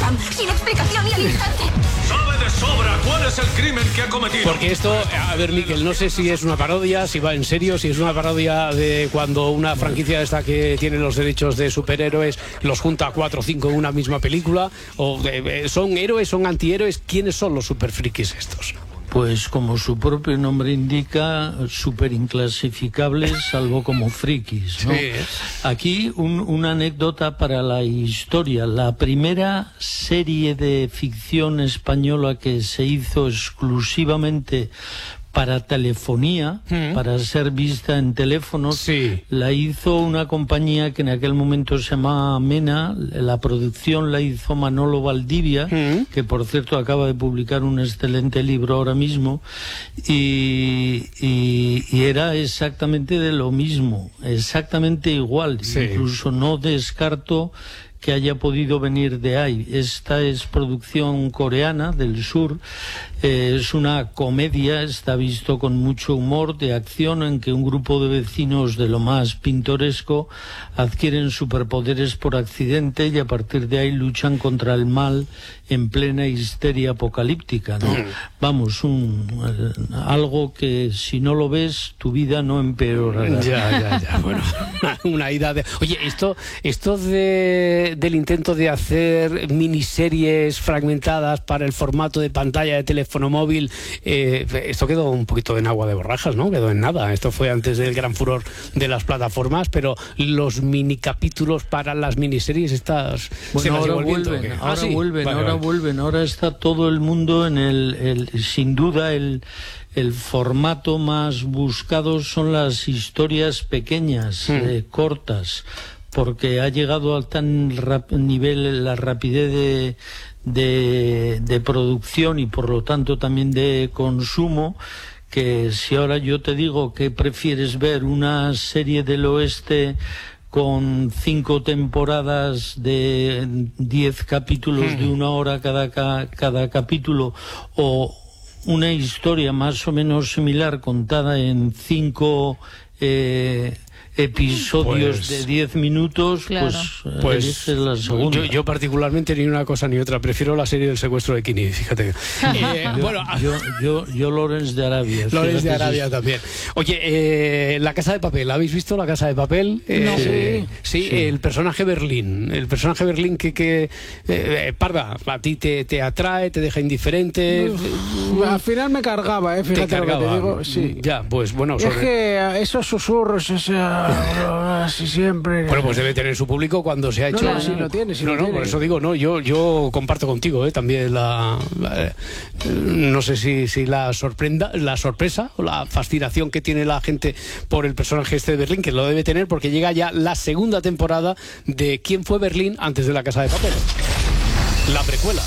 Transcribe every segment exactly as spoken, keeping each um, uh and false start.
Graham, sin explicación y al instante. ¡Sabe de sobra cuál es el crimen que ha cometido! Porque esto, a ver, Miquel, no sé si es una parodia, si va en serio, si es una parodia de cuando una franquicia esta que tiene los derechos de superhéroes los junta a cuatro o cinco en una misma película, o eh, son héroes, son antihéroes. ¿Quiénes son los superfrikis estos? Pues como su propio nombre indica, súper inclasificables, salvo como frikis, ¿no? Sí. Aquí un, una anécdota para la historia. La primera serie de ficción española que se hizo exclusivamente para telefonía, mm. para ser vista en teléfonos, sí. la hizo una compañía que en aquel momento se llamaba Mena. La producción la hizo Manolo Valdivia, mm. que por cierto acaba de publicar un excelente libro ahora mismo, y, y, y era exactamente de lo mismo, exactamente igual, sí. incluso no descarto que haya podido venir de ahí. Esta es producción coreana del sur, eh, es una comedia, está visto con mucho humor de acción en que un grupo de vecinos de lo más pintoresco adquieren superpoderes por accidente y a partir de ahí luchan contra el mal en plena histeria apocalíptica, ¿no? Mm. Vamos, un, eh, algo que si no lo ves tu vida no empeorará. Ya, ya, ya, bueno, una ida de... Oye, esto, esto de del intento de hacer miniseries fragmentadas para el formato de pantalla de teléfono móvil, eh, esto quedó un poquito en agua de borrajas, ¿no? Quedó en nada. Esto fue antes del gran furor de las plataformas, pero los mini capítulos para las miniseries estas... Bueno, ahora vuelven, viento, ahora ah, ¿sí? vuelven, vale, ahora vale. vuelven, ahora está todo el mundo en el, el sin duda el... El formato más buscado son las historias pequeñas, mm. eh, cortas, porque ha llegado al tan rap nivel la rapidez de, de, de producción y por lo tanto también de consumo, que si ahora yo te digo que prefieres ver una serie del oeste con cinco temporadas de diez capítulos mm. de una hora cada, cada capítulo, o una historia más o menos similar contada en cinco eh, episodios pues, de diez minutos, claro. pues, pues es la segunda. Yo, yo particularmente ni una cosa ni otra, prefiero la serie del secuestro de Kini, fíjate. eh, yo, bueno, yo, yo, yo Lawrence de Arabia. Lawrence de Arabia es... también. Oye, eh, La Casa de Papel, ¿habéis visto La Casa de Papel? Eh, no. sí, sí, sí, el personaje Berlín, el personaje Berlín que, que eh, Parda, a ti te, te atrae, te deja indiferente. Uf, al final me cargaba, eh, fíjate te cargaba. Lo que te digo. Sí. Ya, pues bueno. Sobre... Es que esos susurros, esa... así siempre. Bueno, pues debe tener su público cuando se ha hecho. No, no, si lo tiene, si no, lo no, tiene. Por eso digo, no, yo, yo comparto contigo, eh, también la, la no sé si, si la sorprenda, la sorpresa o la fascinación que tiene la gente por el personaje este de Berlín, que lo debe tener porque llega ya la segunda temporada de ¿Quién fue Berlín antes de La Casa de Papel? La precuela.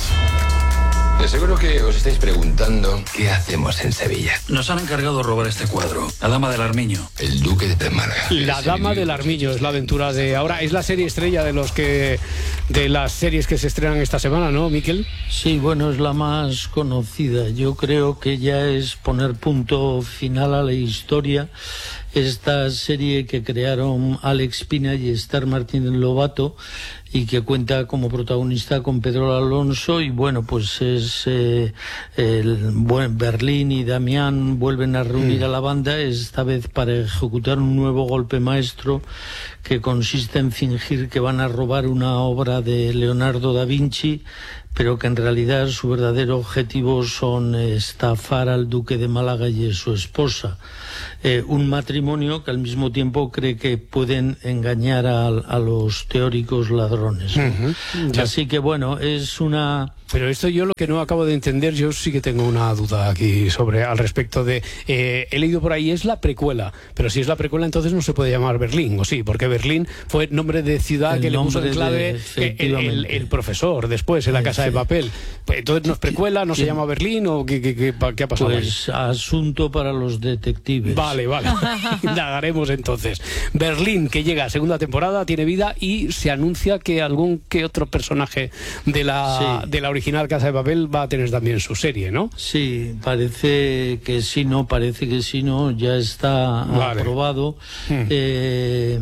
De seguro que os estáis preguntando qué hacemos en Sevilla. Nos han encargado de robar este cuadro, La Dama del Armiño. El Duque de Málaga. La Dama del Armiño es la aventura de ahora, es la serie estrella de los que de las series que se estrenan esta semana, ¿no, Miquel? Sí, bueno, es la más conocida. Yo creo que ya es poner punto final a la historia. Esta serie que crearon Alex Pina y Esther Martínez Lobato y que cuenta como protagonista con Pedro Alonso, y bueno, pues es eh, el buen Berlín y Damián vuelven a reunir mm. a la banda, esta vez para ejecutar un nuevo golpe maestro que consiste en fingir que van a robar una obra de Leonardo da Vinci, pero que en realidad su verdadero objetivo son estafar al duque de Málaga y a su esposa. Eh, un matrimonio que al mismo tiempo cree que pueden engañar a, a los teóricos ladrones, ¿no? Uh-huh. Así que bueno, es una... Pero esto yo lo que no acabo de entender, yo sí que tengo una duda aquí sobre al respecto de... Eh, he leído por ahí, es la precuela, pero si es la precuela entonces no se puede llamar Berlín, ¿o sí? Porque Berlín fue nombre de ciudad el que le puso en clave de, el, el, el profesor después en La Casa sí. de Papel. Entonces no es precuela, no se llama Berlín, ¿o qué, qué, qué, qué ha pasado Pues ahí? Asunto para los detectives. Vale, vale, indagaremos entonces. Berlín, que llega a segunda temporada, tiene vida y se anuncia que algún que otro personaje de la, sí. de la original Casa de Papel va a tener también su serie, ¿no? Sí, parece que sí, no, parece que sí, no, ya está vale. aprobado. Mm. Eh,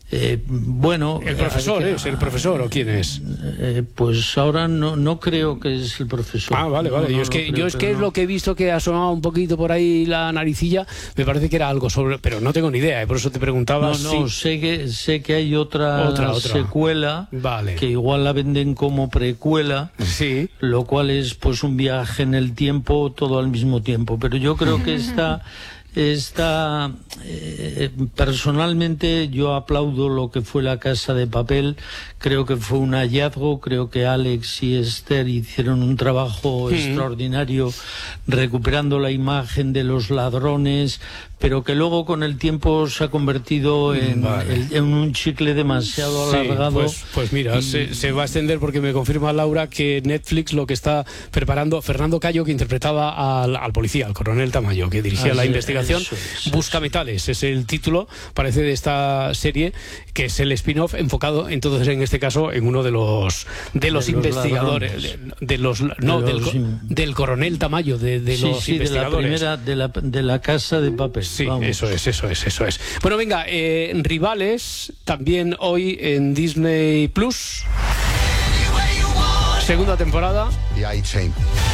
Eh, bueno, el profesor es el profesor o quién es. Eh, pues ahora no no creo que es el profesor. Ah, vale, vale. No, no yo es que creo, yo es que es no. lo que he visto que ha sonado un poquito por ahí la naricilla. Me parece que era algo sobre, pero no tengo ni idea. ¿eh? Por eso te preguntaba. No, no. Si... Sé que sé que hay otra, otra, otra. secuela. Vale. Que igual la venden como precuela. Sí. Lo cual es pues un viaje en el tiempo todo al mismo tiempo. Pero yo creo que esta Esta, eh, personalmente yo aplaudo lo que fue La Casa de Papel, creo que fue un hallazgo, creo que Alex y Esther hicieron un trabajo mm. extraordinario recuperando la imagen de los ladrones, pero que luego con el tiempo se ha convertido en, vale. el, en un chicle demasiado alargado. Sí, pues, pues mira, y... se, se va a extender porque me confirma Laura que Netflix lo que está preparando, Fernando Cayo, que interpretaba al, al policía, al coronel Tamayo, que dirigía ah, la sí, investigación, eso, eso, Busca eso. Metales, es el título, parece, de esta serie, que es el spin-off enfocado, entonces en este caso, en uno de los de los, de los investigadores, de, de los no, de los, del, del coronel Tamayo, de, de sí, los sí, investigadores. De la primera, de la, de la Casa de Papel. Sí, vamos. eso es, eso es, eso es. Bueno, venga, eh, Rivales, también hoy en Disney Plus. Segunda temporada. The A-Team.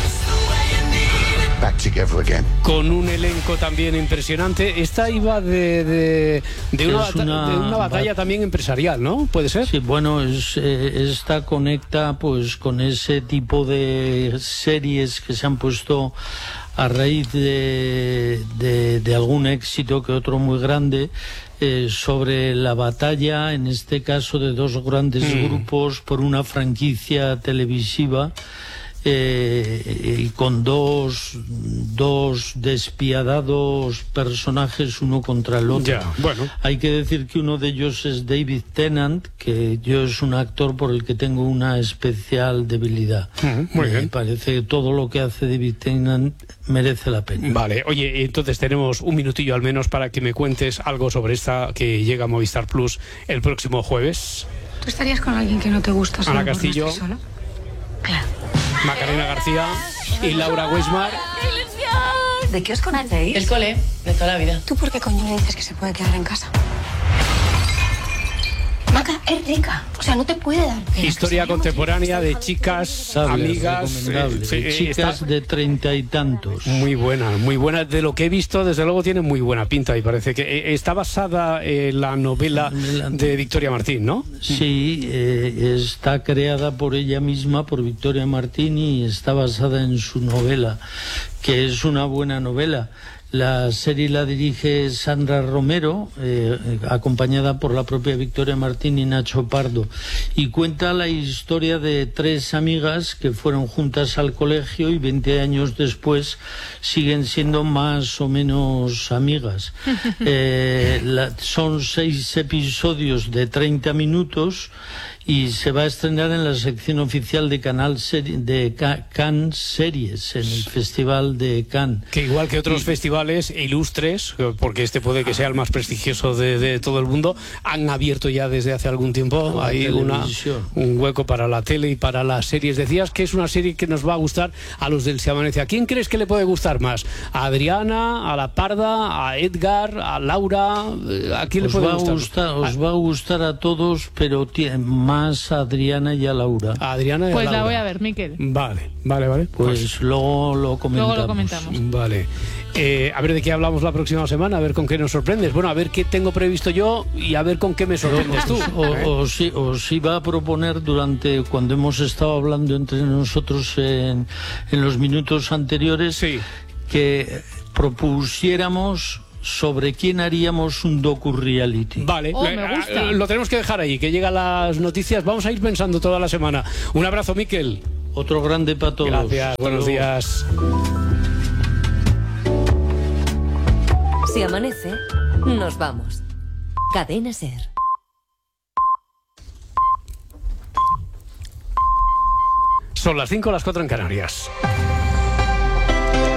Back together again. Con un elenco también impresionante. Esta iba de, de, de, una, una, de una batalla bat... también empresarial, ¿no? ¿Puede ser? Sí, bueno, es, eh, esta conecta pues con ese tipo de series que se han puesto a raíz de, de, de algún éxito que otro muy grande, eh, sobre la batalla, en este caso de dos grandes mm. grupos por una franquicia televisiva. Eh, y con dos, dos despiadados personajes uno contra el otro. Ya, bueno. Hay que decir que uno de ellos es David Tennant, que yo es un actor por el que tengo una especial debilidad. Mm, muy bien. Me parece que todo lo que hace David Tennant merece la pena. Vale, oye, entonces tenemos un minutillo al menos para que me cuentes algo sobre esta que llega a Movistar Plus el próximo jueves. ¿Tú estarías con alguien que no te gusta solo Ana Castillo, por no estar solo? Claro. Macarena García y Laura Weismar. ¿De qué os conocéis? El cole, de toda la vida. ¿Tú por qué coño le dices que se puede quedar en casa? Maca es rica, o sea, no te puede dar pena. Historia contemporánea de chicas, Sables, amigas, eh, eh, chicas está... de treinta y tantos. Muy buena, muy buena. De lo que he visto, desde luego tiene muy buena pinta y parece que está basada en la novela de Victoria Martín, ¿no? Sí, eh, está creada por ella misma, por Victoria Martín, y está basada en su novela, que es una buena novela. La serie la dirige Sandra Romero, eh, acompañada por la propia Victoria Martín y Nacho Pardo, y cuenta la historia de tres amigas que fueron juntas al colegio y veinte años después siguen siendo más o menos amigas. Eh, la, son seis episodios de treinta minutos y se va a estrenar en la sección oficial de Canal Seri de Ca Cannes Series, en el Festival de Cannes. Que igual que otros y... festivales ilustres, porque este puede que sea el más prestigioso de, de todo el mundo, han abierto ya desde hace algún tiempo ahí una, un hueco para la tele y para las series. Decías que es una serie que nos va a gustar a los del Se Amanece. ¿A quién crees que le puede gustar más? ¿A Adriana, a La Parda, a Edgar, a Laura? ¿A quién os le puede va gustar? A gustar os va a gustar a todos, pero tiene más más a Adriana y a Laura. A Adriana y pues a Laura. La voy a ver, Miquel. Vale, vale, vale. Pues, pues luego lo comentamos. Luego lo comentamos. Vale. Eh, a ver de qué hablamos la próxima semana, a ver con qué nos sorprendes. Bueno, a ver qué tengo previsto yo y a ver con qué me sorprendes tú. O, o, o, sí, os iba a proponer durante, cuando hemos estado hablando entre nosotros en, en los minutos anteriores, sí, que propusiéramos sobre quién haríamos un docu-reality. Vale, oh, me gusta. Lo tenemos que dejar ahí, que llegan las noticias. Vamos a ir pensando toda la semana. Un abrazo, Miquel. Otro grande para todos. Gracias, Hasta buenos luego. días. Si amanece, nos vamos. Cadena SER. Son las cinco, las cuatro en Canarias.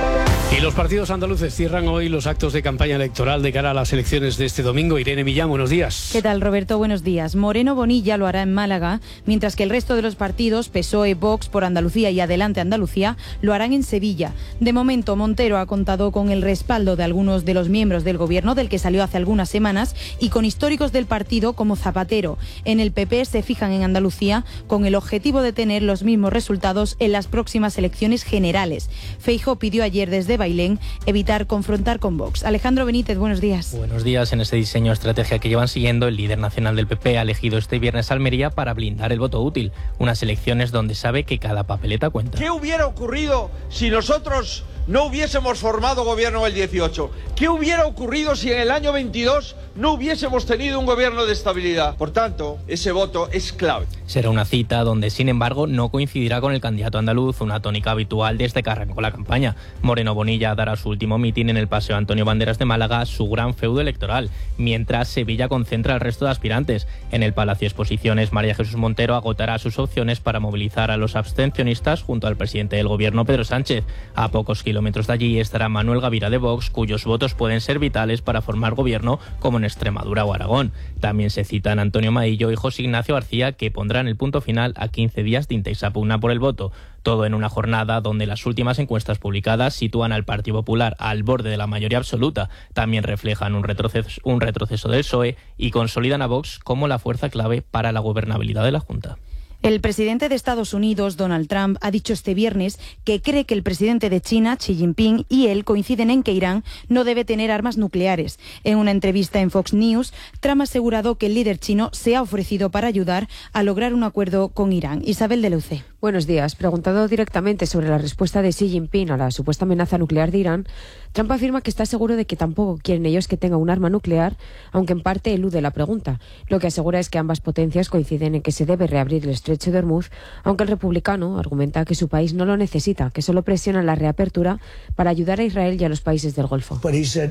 Y los partidos andaluces cierran hoy los actos de campaña electoral de cara a las elecciones de este domingo. Irene Millán, buenos días. ¿Qué tal, Roberto? Buenos días. Moreno Bonilla lo hará en Málaga, mientras que el resto de los partidos, P S O E, Vox por Andalucía y Adelante Andalucía, lo harán en Sevilla. De momento, Montero ha contado con el respaldo de algunos de los miembros del gobierno, del que salió hace algunas semanas, y con históricos del partido como Zapatero. En el P P se fijan en Andalucía con el objetivo de tener los mismos resultados en las próximas elecciones generales. Feijóo pidió ayer desde Bailén evitar confrontar con Vox. Alejandro Benítez, buenos días. Buenos días. En ese diseño estrategia que llevan siguiendo, el líder nacional del P P ha elegido este viernes Almería para blindar el voto útil, unas elecciones donde sabe que cada papeleta cuenta. ¿Qué hubiera ocurrido si nosotros no hubiésemos formado gobierno en el dieciocho? ¿Qué hubiera ocurrido si en el año veintidós no hubiésemos tenido un gobierno de estabilidad? Por tanto, ese voto es clave. Será una cita donde, sin embargo, no coincidirá con el candidato andaluz, una tónica habitual desde que arrancó la campaña. Moreno Bonilla dará su último mitin en el Paseo Antonio Banderas de Málaga, su gran feudo electoral, mientras Sevilla concentra al resto de aspirantes. En el Palacio de Exposiciones, María Jesús Montero agotará sus opciones para movilizar a los abstencionistas junto al presidente del gobierno, Pedro Sánchez. A pocos kilómetros de allí estará Manuel Gavira de Vox, cuyos votos pueden ser vitales para formar gobierno, como en Extremadura o Aragón. También se citan Antonio Maillo y José Ignacio García, que pondrán el punto final a quince días de intensa pugna por el voto. Todo en una jornada donde las últimas encuestas publicadas sitúan al Partido Popular al borde de la mayoría absoluta. También reflejan un retroceso, un retroceso del P S O E y consolidan a Vox como la fuerza clave para la gobernabilidad de la Junta. El presidente de Estados Unidos, Donald Trump, ha dicho este viernes que cree que el presidente de China, Xi Jinping, y él coinciden en que Irán no debe tener armas nucleares. En una entrevista en Fox News, Trump ha asegurado que el líder chino se ha ofrecido para ayudar a lograr un acuerdo con Irán. Isabel de Leuce. Buenos días. Preguntado directamente sobre la respuesta de Xi Jinping a la supuesta amenaza nuclear de Irán, Trump afirma que está seguro de que tampoco quieren ellos que tenga un arma nuclear, aunque en parte elude la pregunta. Lo que asegura es que ambas potencias coinciden en que se debe reabrir el estrecho de Hormuz, aunque el republicano argumenta que su país no lo necesita, que solo presiona la reapertura para ayudar a Israel y a los países del Golfo.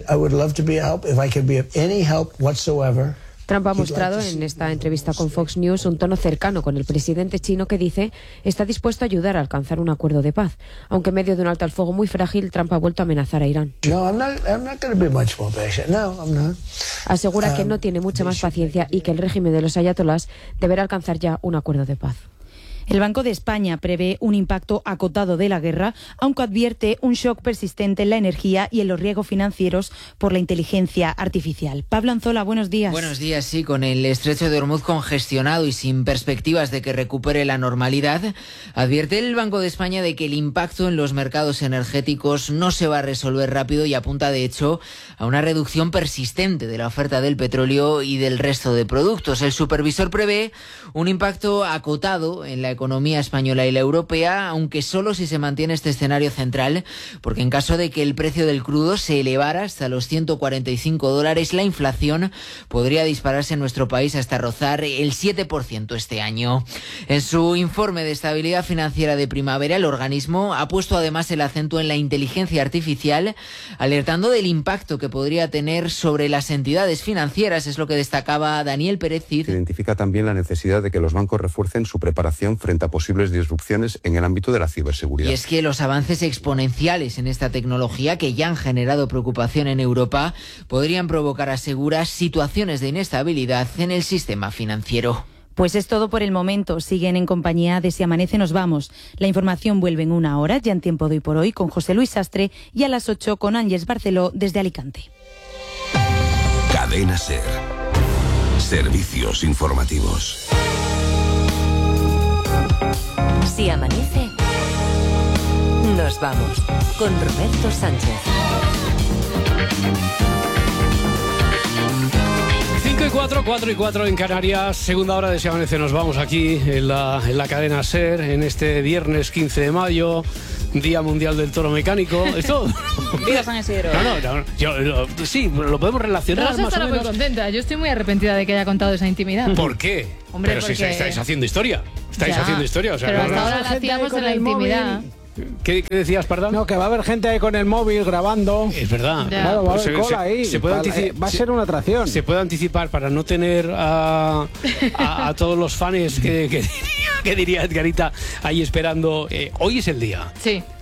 Trump ha mostrado en esta entrevista con Fox News un tono cercano con el presidente chino, que dice está dispuesto a ayudar a alcanzar un acuerdo de paz. Aunque en medio de un alto al fuego muy frágil, Trump ha vuelto a amenazar a Irán. Asegura que no tiene mucha más paciencia y que el régimen de los ayatolás deberá alcanzar ya un acuerdo de paz. El Banco de España prevé un impacto acotado de la guerra, aunque advierte un shock persistente en la energía y en los riesgos financieros por la inteligencia artificial. Pablo Anzola, buenos días. Buenos días, sí, con el estrecho de Hormuz congestionado y sin perspectivas de que recupere la normalidad, advierte el Banco de España de que el impacto en los mercados energéticos no se va a resolver rápido y apunta, de hecho, a una reducción persistente de la oferta del petróleo y del resto de productos. El supervisor prevé un impacto acotado en la economía española y la europea, aunque solo si se mantiene este escenario central, porque en caso de que el precio del crudo se elevara hasta los ciento cuarenta y cinco dólares, la inflación podría dispararse en nuestro país hasta rozar el siete por ciento este año. En su informe de estabilidad financiera de primavera, el organismo ha puesto además el acento en la inteligencia artificial, alertando del impacto que podría tener sobre las entidades financieras, es lo que destacaba Daniel Pérez Cid. Identifica también la necesidad de que los bancos refuercen su preparación frente a posibles disrupciones en el ámbito de la ciberseguridad. Y es que los avances exponenciales en esta tecnología, que ya han generado preocupación en Europa, podrían provocar, asegura, situaciones de inestabilidad en el sistema financiero. Pues es todo por el momento. Siguen en compañía de Si Amanece Nos Vamos. La información vuelve en una hora, ya en Tiempo de Hoy por Hoy, con José Luis Sastre, y a las ocho con Ángeles Barceló desde Alicante. Cadena SER. Servicios informativos. Si amanece, nos vamos con Roberto Sánchez. cinco y cuatro, cuatro y cuatro en Canarias, segunda hora de Si Amanece. Nos vamos aquí en la, en la cadena SER en este viernes quince de mayo, Día Mundial del Toro Mecánico. ¿Esto? Viva San Isidro. No, no, no, yo, lo, sí, lo podemos relacionar. Rosa más estará o menos. muy contenta. Yo estoy muy arrepentida de que haya contado esa intimidad. ¿Por qué? Hombre, pero porque... si estáis haciendo historia. Estáis ya, haciendo historia. O sea, pero no, hasta no, ahora no. la hacíamos en la intimidad. ¿Qué, ¿Qué decías, perdón? No, que va a haber gente ahí con el móvil grabando. Es verdad. Ya. Claro, va a haber Pues cola se, ahí. Se puede Vale, anticipar, va a ser una atracción. Se puede anticipar para no tener a, a, a todos los fans que, que, que diría Edgarita ahí esperando. Eh, hoy es el día. Sí.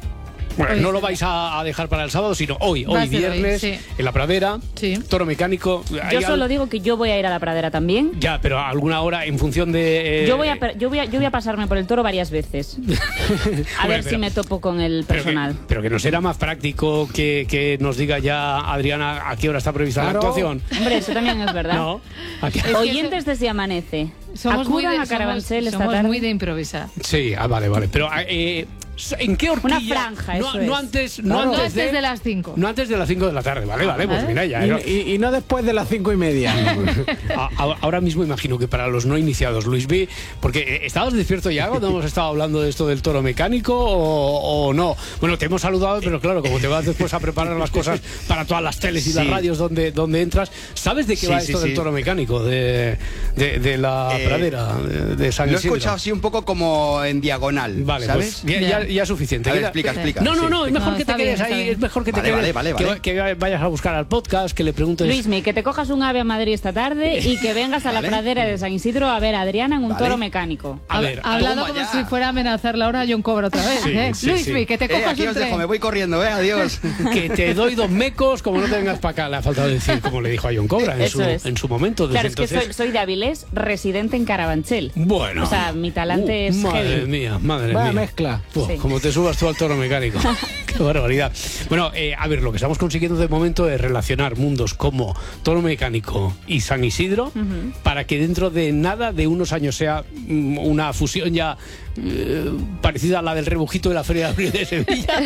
Bueno, Hoy no lo será. vais a, a dejar para el sábado, sino hoy, Va a hoy ser hoy, viernes, sí. en la pradera, Sí. toro mecánico. ¿Hay Yo al- solo digo que yo voy a ir a la pradera también. Ya, pero a alguna hora en función de... eh, Yo voy, a, per- yo, voy a, yo voy a pasarme por el toro varias veces. A Bueno, ver pero- si me topo con el pero que, personal. pero que no será más práctico que, que nos diga ya, Adriana, a qué hora está prevista Claro. la actuación. Hombre, eso también es verdad. No. ¿A qué- Es que Oyentes desde Amanece. Somos muy Acudan de, a Carabanchel somos, esta somos tarde. muy de improvisar. Sí, ah, vale, vale. Pero, eh, ¿en qué horquilla? Una franja, no, eso no es. antes, no No antes, antes de, de las cinco. No antes de las cinco de la tarde, vale, vale, pues ¿Vale? mira, ya. Y, era- y- y no después de las cinco y media. A- a- Ahora mismo imagino que para los no iniciados, Luis B, porque eh, ¿estabas despierto ya cuando hemos estado hablando de esto del toro mecánico o, o no? Bueno, te hemos saludado, pero claro, como te vas después a preparar las cosas para todas las teles y las Sí. radios donde, donde entras, ¿sabes de qué Sí, va sí, esto del sí. toro mecánico? De, de, de la Eh, pradera, de, de San Lo he Isidro. escuchado así un poco como en diagonal, Vale, ¿sabes? pues ya, ya, ya es suficiente. A ver, Queda- explica, explica. No, no, sí. no, es mejor No, que te está bien, quedes está ahí, bien. es mejor que te Vale, quedes, vale, vale, que- vale. que vayas a buscar al podcast, que le preguntes... Luismi, que te cojas un ave a Madrid esta tarde y que vengas a la Vale. pradera de San Isidro a ver a Adriana en un Vale. toro mecánico. A Ha- ver, ha hablado toma como ya. si fuera a amenazar la hora John Cobra otra vez. Sí, ¿eh? sí, Luismi, sí. que te Eh, cojas aquí un os tren. dejo, me voy corriendo, ¿eh? Adiós. Que te doy dos mecos como no te vengas para acá. Le ha faltado decir, como le dijo a John Cobra en, Eso su, es. en su momento. Claro, Desde es que entonces- soy, soy de Avilés, residente en Carabanchel. Bueno. O sea, mi talante Uh, es madre heavy. mía, madre Vaya mía. mezcla. Uf, Sí. Como te subas tú al toro mecánico. Qué barbaridad. Bueno, eh, a ver, lo que estamos consiguiendo de momento es relacionar mundos como toro mecánico y San Isidro para que dentro de nada, de unos años, sea mm, una fusión ya eh, parecida a la del rebujito de la Feria de Abril de Sevilla.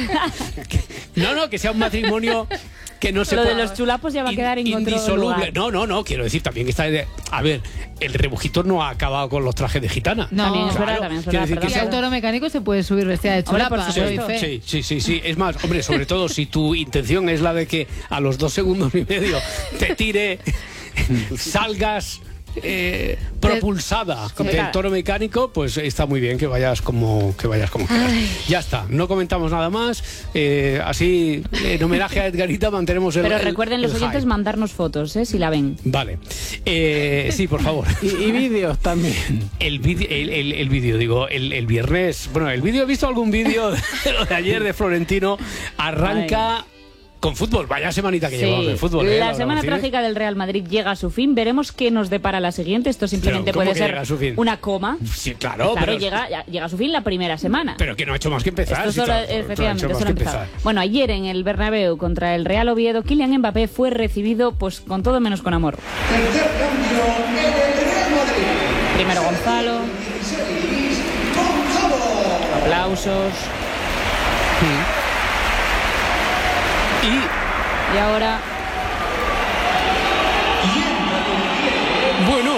No, no, que sea un matrimonio que no se Lo de pueda- los chulapos ya va a in- quedar en otro indisoluble. lugar. No, no, no, quiero decir también que está... de- a ver, el rebujito no ha acabado con los trajes de gitana. No, También es Claro, verdad, también es quiero verdad. decir que Y sea- al toro mecánico se puede subir vestida de Hombre, chulapa. por doy supuesto. fe. Sí, sí, sí, sí. Es más, hombre, sobre todo si tu intención es la de que a los dos segundos y medio te tire, salgas eh, propulsada Sí. del toro mecánico, pues está muy bien que vayas como que vayas como quieras. Ya está, no comentamos nada más. Eh, así, en homenaje a Edgarita, mantenemos el. Pero el- recuerden los el oyentes hype. mandarnos fotos, ¿eh? Si la ven. Vale. Eh, sí, por favor. Y, y vídeos también. El vídeo, el, el, el vídeo, digo, el, el viernes. Bueno, el vídeo, he visto algún vídeo de lo de ayer de Florentino. Arranca con fútbol. Vaya semanita que Sí. llevamos de fútbol. ¿eh, La Laura semana Martínez? trágica del Real Madrid llega a su fin. Veremos qué nos depara la siguiente. Esto simplemente Pero, ¿cómo puede que ser llega a su fin? una coma. Sí, claro, Claro, pero, llega, ya- llega a su fin la primera semana. pero que no ha hecho más que empezar. Esto sí, solo, claro, no ha hecho efectivamente, más solo que empezaba. empezar. Bueno, ayer en el Bernabéu contra el Real Oviedo, Kylian Mbappé fue recibido pues con todo menos con amor. Primero Gonzalo. Aplausos. Y Y ahora bueno,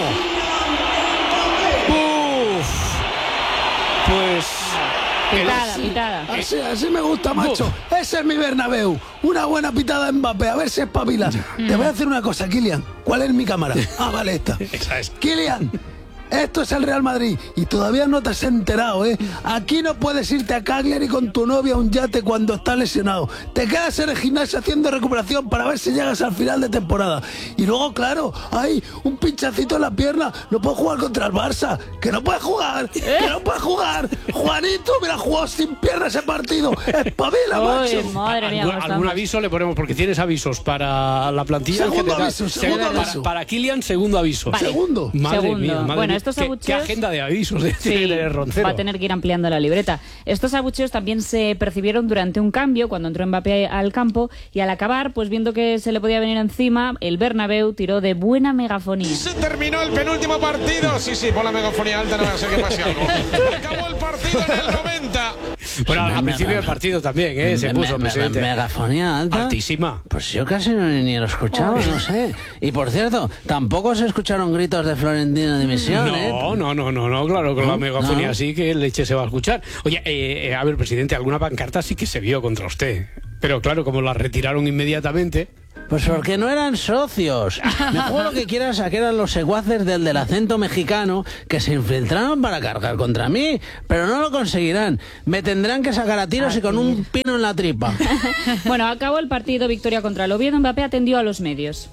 uf, pues pitada, pitada. Así, así me gusta, macho. Ese es mi Bernabéu. Una buena pitada de Mbappé. A ver si espabila. Te voy a decir una cosa, Kylian. ¿Cuál es mi cámara? Ah, vale, esta. esa es. Kylian, esto es el Real Madrid y todavía no te has enterado, ¿eh? Aquí no puedes irte a Cagliari con tu novia a un yate cuando estás lesionado. Te quedas en el gimnasio haciendo recuperación para ver si llegas al final de temporada. Y luego, claro, hay un pinchacito en la pierna. No puedes jugar contra el Barça. Que no puedes jugar. Que no puedes jugar. Juanito, mira, jugó sin pierna ese partido. Espabila, Uy, macho. madre mía, ¿Algún, cómo algún estamos. aviso le ponemos? Porque tienes avisos para la plantilla. en Segundo general. aviso, Se- segundo para, aviso. para Kylian, segundo aviso. Vale. Segundo. Madre Segundo. mía, madre Bueno, mía. estos ¿Qué, abucheos- qué agenda de avisos de, Sí, de Roncero? va a tener que ir ampliando la libreta. Estos abucheos también se percibieron durante un cambio cuando entró Mbappé al campo y al acabar, pues viendo que se le podía venir encima, el Bernabéu tiró de buena megafonía. Se terminó el penúltimo partido. Sí, sí, por la megafonía alta no va a ser que pase algo. Acabó el partido en el noventa. Bueno, al principio del partido también, ¿eh? Se Me- puso me- presidente. me- Megafonía alta. Altísima. Pues yo casi no, ni lo escuchaba, no sé. Y por cierto, tampoco se escucharon gritos de Florentino de dimisión, ¿eh? No, no, no, no, no, claro, con ¿No? la megafonía No. así que leche se va a escuchar. Oye, eh, eh, a ver, presidente, alguna pancarta sí que se vio contra usted. Pero claro, como la retiraron inmediatamente. Pues porque no eran socios. Mejor lo que quieras a que eran los secuaces del del acento mexicano que se infiltraron para cargar contra mí, pero no lo conseguirán. Me tendrán que sacar a tiros y con un pino en la tripa. Bueno, acabó el partido, victoria contra el Oviedo. Mbappé atendió a los medios.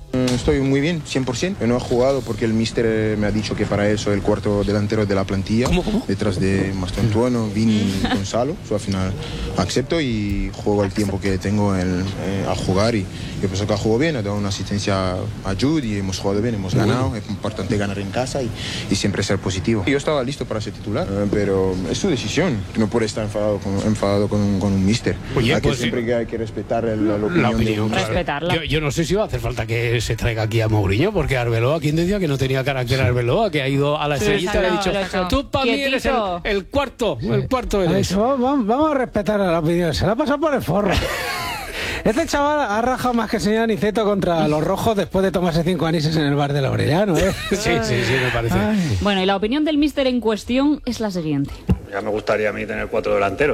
Estoy muy bien, cien por ciento. No he jugado porque el míster me ha dicho que para él soy el cuarto delantero de la plantilla. ¿Cómo, cómo? Detrás de Mastantuono, Vini y Gonzalo. So, al final acepto y juego el tiempo que tengo el, eh, a jugar. Y yo pienso que ha jugado bien, ha dado una asistencia a Jude y hemos jugado bien, hemos ganado. Es importante ganar en casa y, y siempre ser positivo. Yo estaba listo para ser titular, eh, pero es su decisión. No puede estar enfadado con, enfadado con, un, con un míster. Oye, hay pues, que, siempre que hay que respetar el, la opinión, la opinión de... claro. Respetarla. Yo, yo no sé si va a hacer falta que se traiga aquí a Mourinho, porque Arbeloa, ¿quién decía que no tenía carácter Arbeloa? Que ha ido a la estrellita y le ha dicho, tú para mí eres el, el cuarto, el cuarto eres. Ay, vamos, vamos a respetar a la opinión, se la ha pasado por el forro. Este chaval ha rajado más que el señor Aniceto contra los rojos después de tomarse cinco anises en el bar del Aureliano, ¿eh? Sí, sí, sí, me parece. Ay. Bueno, y la opinión del míster en cuestión es la siguiente. Ya me gustaría a mí tener cuatro delanteros,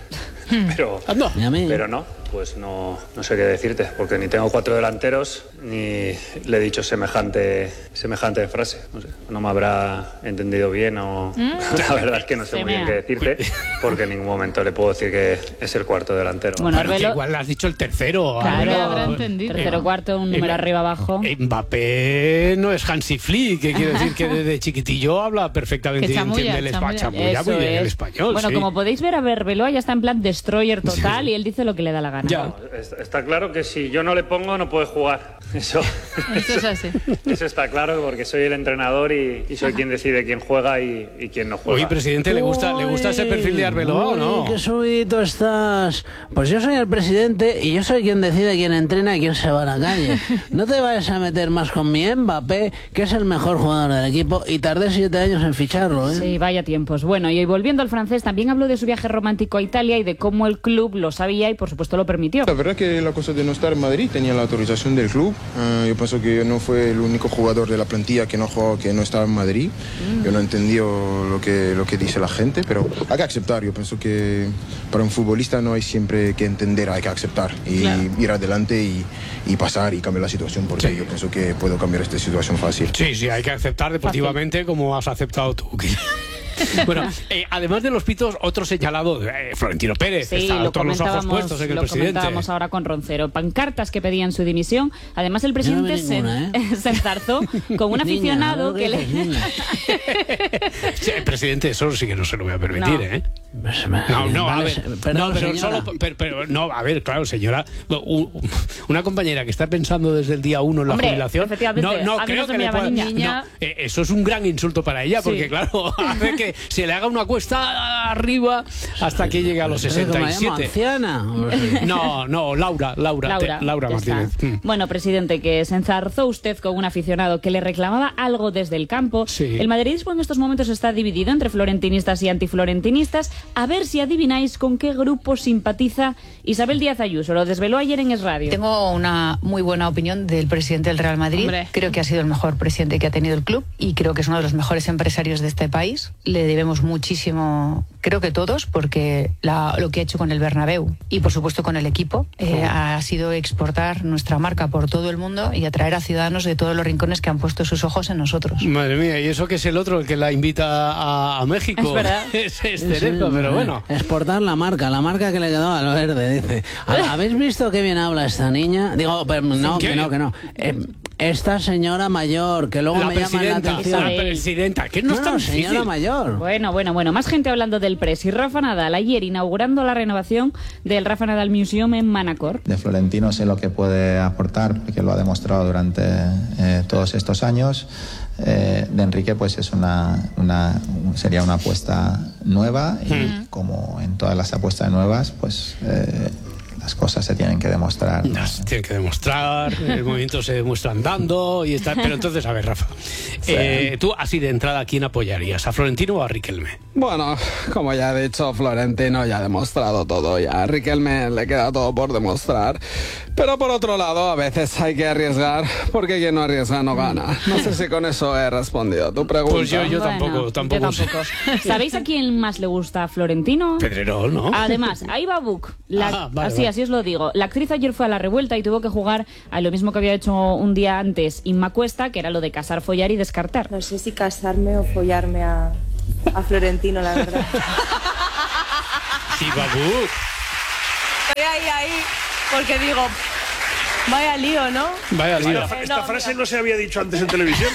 pero, pero no, pues no, no sé qué decirte, porque ni tengo cuatro delanteros ni le he dicho semejante, semejante frase. No sé, no me habrá entendido bien o la verdad es que no sé muy bien qué decirte, porque en ningún momento le puedo decir que es el cuarto delantero. Bueno, Claro, que Arbelo- igual le has dicho el tercero. Claro, Arbelo. habrá entendido. Tercero, cuarto, un número arriba, abajo. Mbappé no es Hansi Flick, que quiere decir que desde chiquitillo habla perfectamente Que y chamulla, entiende el, chamulla. espa- chamulla muy Eso bien el es. español. Bueno, sí. como podéis ver, a Arbeloa ya está en plan destroyer total y él dice lo que le da la gana. No, está, está claro que si yo no le pongo no puede jugar. Eso, Eso es así. eso está claro porque soy el entrenador y, y soy quien decide quién juega y, y quién no juega. Oye, presidente, ¿le gusta, ¿le gusta ese perfil de Arbeloa o no? Uy, qué subidito estás. Pues yo soy el presidente y yo soy quien decide quién entrena y quién se va a la calle. No te vayas a meter más con mi Mbappé, que es el mejor jugador del equipo, y tardé siete años en ficharlo, ¿eh? Sí, vaya tiempos. Bueno, y volviendo al francés, también habló de su viaje romántico a Italia y de cómo el club lo sabía y por supuesto lo permitió. La verdad que la cosa de no estar en Madrid tenía la autorización del club. Uh, yo pienso que yo no fue el único jugador de la plantilla que no jugó, que no estaba en Madrid. Mm. Yo no entendí lo que, lo que dice la gente, pero hay que aceptar. Yo pienso que para un futbolista no hay siempre que entender, hay que aceptar y claro. ir adelante y, y pasar y cambiar la situación, porque sí. yo pienso que puedo cambiar esta situación fácil. Sí, sí, hay que aceptar deportivamente fácil. Como has aceptado tú. Bueno, eh, además de los pitos, otro señalado, eh, Florentino Pérez, sí, está lo todos los ojos puestos en el lo presidente. comentábamos ahora con Roncero. Pancartas que pedían su dimisión. Además, el presidente no ninguna, se, ¿eh? se enzarzó con un aficionado niña, que le... Sí, el presidente, eso sí que no se lo voy a permitir, No. ¿eh? No, no, a ver, Perdón, no, pero señora. solo, pero, pero, no, a ver, claro, señora, u- una compañera que está pensando desde el día uno en la Hombre, jubilación, efectivamente, no, no a mí creo no se que me le llama pueda, niña. no, eh, eso es un gran insulto para ella, porque Sí. claro, hace que se le haga una cuesta arriba hasta que llegue a los sesenta y siete. anciana. No, no, Laura, Laura, Laura, te- Laura ya Martínez. está. Mm. Bueno, presidente, que se enzarzó usted con un aficionado que le reclamaba algo desde el campo. Sí. El madridismo en estos momentos está dividido entre florentinistas y antiflorentinistas. A ver si adivináis con qué grupo simpatiza Isabel Díaz Ayuso. Lo desveló ayer en Es Radio. Tengo una muy buena opinión del presidente del Real Madrid. Hombre. Creo que ha sido el mejor presidente que ha tenido el club y creo que es uno de los mejores empresarios de este país. Le debemos muchísimo, creo que todos, porque la- lo que ha hecho con el Bernabéu y por supuesto con el equipo eh, ha sido exportar nuestra marca por todo el mundo y atraer a ciudadanos de todos los rincones que han puesto sus ojos en nosotros. Madre mía, y eso que es el otro el que la invita a, a México. Es verdad. es, es Sí, Cerezo, sí, pero eh, bueno. Exportar la marca, la marca que le quedó al verde, dice. ¿Ha- ¿Habéis visto qué bien habla esta niña? Digo, pero no, ¿Qué? que no, que no. Eh, esta señora mayor, que luego La me llama la presidenta, atención. la presidenta, que no es tan señora difícil. mayor. Bueno, bueno, bueno, más gente hablando del Press. Y Rafa Nadal ayer inaugurando la renovación del Rafa Nadal Museum en Manacor. De Florentino sé lo que puede aportar, porque lo ha demostrado durante eh, todos estos años. Eh, de Enrique pues es una, una sería una apuesta nueva y Hmm. como en todas las apuestas nuevas pues eh, las cosas se tienen que demostrar. Se tiene que demostrar, el movimiento se demuestra andando y está. Pero entonces, a ver, Rafa, eh, tú así de entrada, ¿a quién apoyarías? ¿A Florentino o a Riquelme? Bueno, como ya he dicho, Florentino ya ha demostrado todo, ya a Riquelme le queda todo por demostrar. Pero por otro lado, a veces hay que arriesgar, porque quien no arriesga no gana. No sé si con eso he respondido tu pregunta. Pues yo, yo Bueno, tampoco, tampoco. yo sé. tampoco. ¿Sabéis a quién más le gusta a Florentino? Pedrerol, ¿no? Además, Aiva Buch, la, Ah, vale, así, vale. así os lo digo. La actriz ayer fue a la revuelta y tuvo que jugar a lo mismo que había hecho un día antes Inma Cuesta, que era lo de casar, follar y descartar. No sé si casarme o follarme a, a Florentino, la verdad. Sí, Babu. Estoy ahí, ahí, porque digo, Vaya lío, ¿no? Vaya lío. Esta, esta frase no se había dicho antes en televisión.